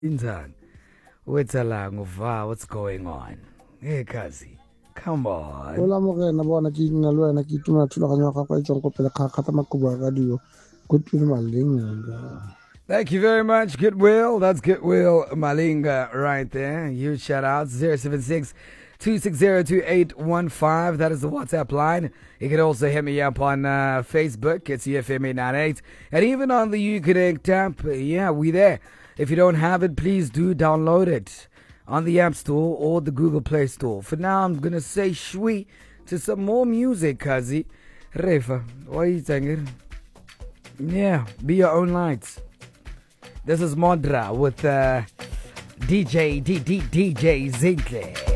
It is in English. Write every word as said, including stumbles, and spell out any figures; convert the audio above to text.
Inzan, wetsalang uva, what's going on? Hey, Kazi, come on. Ola mo ke na bona ke nna le wena ke tuma thulaganyo ya gago e tswang ko pele ga gata makubu a radio Goodwill Malinga. Thank you very much, Goodwill. That's Goodwill Malinga right there. Huge shout out zero seven six, two six zero, two eight one five. That is the WhatsApp line. You can also hit me up on uh, Facebook. It's E F M eight ninety-eight. And even on the Uconnect app. Yeah, we there. If you don't have it, please do download it on the App Store or the Google Play Store. For now, I'm going to say shwi to some more music, Kazi. Refa, what are you saying? Yeah, be your own lights. This is Modra with uh, D J D D D J Zintle.